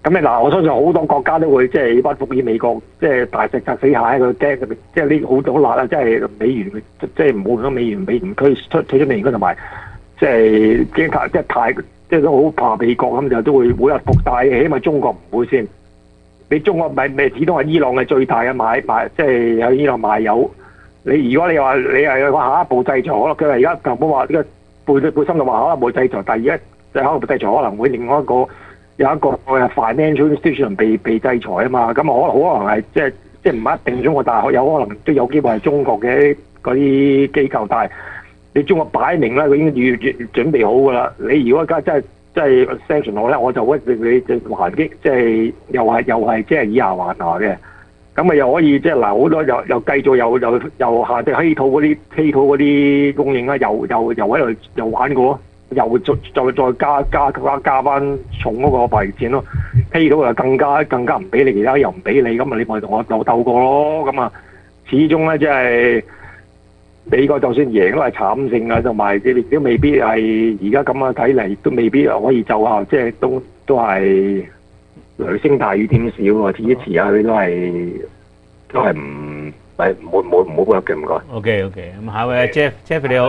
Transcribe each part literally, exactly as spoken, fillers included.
咁你嗱，我相信好多國家都會即係屈服於美國，即係大石砸死蟹，佢驚即係呢好好辣啦，即係美元即係唔好咁美元美元區出退出美元區，同埋即係驚太即係太即係都好怕美國咁就都會會屈服，但係起碼中國唔會先。你中國咪咪始終係伊朗嘅最大嘅買買，即係喺伊朗賣油。你如果你話你係話下一步制裁，可能佢話而家特朗普話呢個背背心就話可能會制裁，但係而家就可能制裁可能會另外一個有一個 financial institution 被被制裁啊嘛，咁可能可能係即係即係唔一定中國大學有可能都有機會係中國嘅嗰啲機構，但係你中國擺明啦，佢已經預預準備好㗎啦。你如果而家真係真係 sanction 我咧，我就屈你你還擊，即係又係又係即係以牙還牙嘅。咁啊又可以即係嗱好多又又繼續又又又下隻稀土嗰啲稀土嗰啲供應啦，又又又喺度又玩過，又再再再加加加加翻重嗰個幣錢咯。稀土又更加更加唔俾你，其他又唔俾你，咁啊你咪同我鬥鬥過咯。咁啊始終咧即係美國就算贏都係慘勝啊，同埋你都未必係而家咁啊睇嚟都未必可以奏效，即係都都係。雷聲大雨點少喎，遲一遲下佢都係都係唔係冇冇唔好入嘅唔該。 OK OK，咁下位阿 Jeff，Jeff 你好，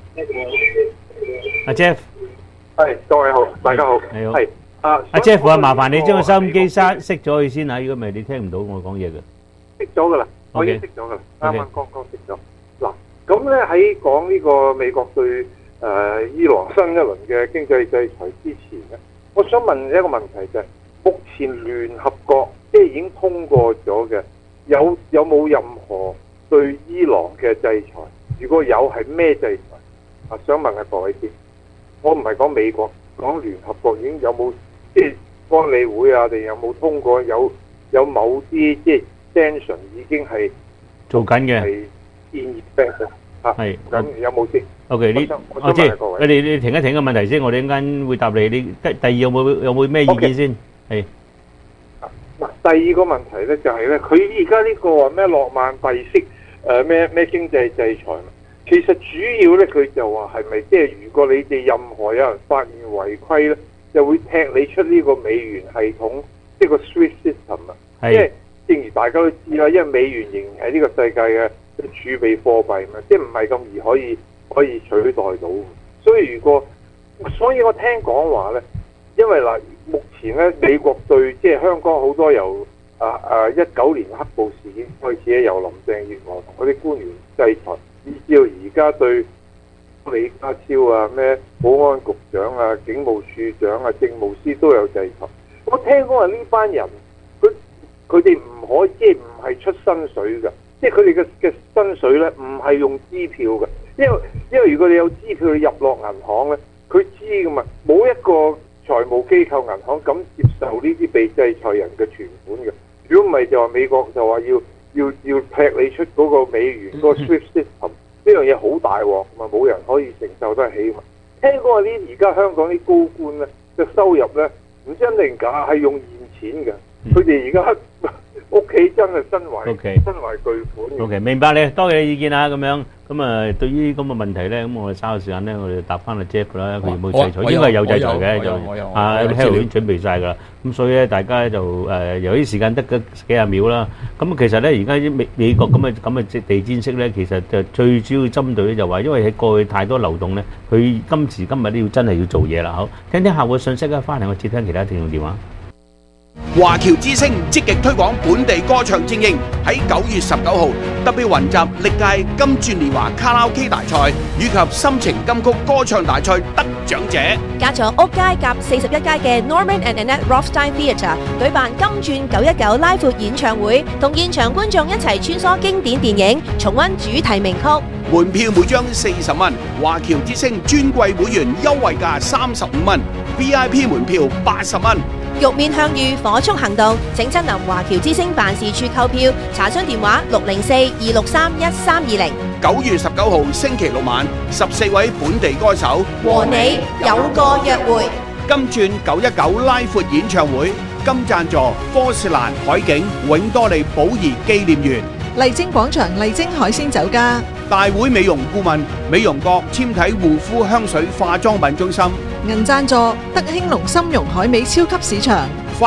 阿 Jeff， 係各位好，大家好， 你好， 係啊， 阿 Jeff 啊，麻煩你將個收音機閂熄咗佢先啊，如果唔係你聽唔到我講嘢嘅。 熄咗噶啦，我已經熄咗噶啦，啱啱剛剛熄咗。嗱，咁咧喺講呢個美國對誒伊朗新一輪嘅經濟制裁之前咧，我想問一個問題就係。目前聯合國即係已經通過咗嘅，有有冇任何對伊朗嘅制裁？如果有，係咩制裁？啊，想問下各位先。我唔係講美國，講聯合國已經有冇即係安理會啊？定有冇通過有有某啲即係 sanction 已經係做緊嘅？ 係建議嘅嚇。係咁有冇先 ？OK，呢我知。你哋你停一停個問題先，我哋陣間會答你。你第第二有冇有冇咩意見先？係嗱，第二個問題咧就係咧，佢而家呢個話咩諾曼第式誒咩咩經濟制裁，其實主要咧佢就話係咪即係如果你哋任何有人發現違規咧，就會踢你出呢個美元系統，即係個 SWIFT system 啊。係。因為正如大家都知啦，因為美元仍然係呢個世界嘅儲備貨幣嘛，即係唔係咁易可以可以取代到。所以如果，所以我聽講話咧。因為嗱，目前咧美國對即係香港好多由啊啊一九年黑暴事件開始咧，由林鄭月娥同嗰啲官員制裁，以至到而家對李家超啊、咩保安局長啊、警務處長啊、政務司都有制裁。我聽講話呢班人，佢佢哋唔可以即係唔係出薪水㗎，即係佢哋嘅嘅薪水咧唔係用支票㗎，因為因為如果你有支票你入落銀行咧，佢知㗎嘛，冇一個財務機構銀行咁接受呢啲被制裁人嘅存款嘅，如果唔係就話美國就話要要要踢你出嗰個美元嗰個 SWIFT system， 呢樣嘢好大鑊，咁啊冇人可以承受得起嘛。聽講話呢而家香港啲高官咧嘅收入咧唔知真定假係用現錢嘅，佢哋而家屋企真係身懷 Okay. 身懷巨款。 OK， 明白你，多謝你意見啊，咁樣咁啊，對於咁嘅問題咧，咁我哋稍後時間咧，我哋答翻阿 Jeff 啦，佢有冇制裁？應該係有制裁嘅，就啊 Harold 已經準備曬㗎啦。咁所以咧，大家就誒由於時間得嗰幾廿秒啦，咁其實咧，而家啲美美國咁嘅咁嘅地毯式咧，其實就最主要針對咧就話，因為喺過去太多流動咧，佢今時今日都要真係要做嘢啦。好，聽聽客戶嘅信息啦，翻嚟我接聽其他聽眾電話。 華僑之聲積極推廣本地歌唱精英，喺九月十九號特別雲集歷屆金鑽年華卡拉 OK 大賽以及心情金曲歌唱大賽得獎者， 加咗屋街及四十一街嘅 Norman and Annette Rothstein Theatre 舉辦金鑽九一九拉闊演唱會，同現場觀眾一齊穿梭經典電影，重溫主題名曲。 門票每張四十蚊，華僑之聲尊貴會員優惠價三十五蚊 ，V I P 門票八十蚊。 玉面向隅，火速行動！請親臨華僑之聲辦事處購票，查詢電話六零四二六三一三二零。 九月十九號星期六晚，十四位本地歌手和你有個約會。 金鑽九一九拉闊演唱會，金贊助科士蘭海景永多利寶儀紀念園。 麗晶廣場麗晶海鮮酒家。 大會美容顧問美容閣纖體護膚香水化妝品中心。 銀贊助德興隆參茸海味超級市場。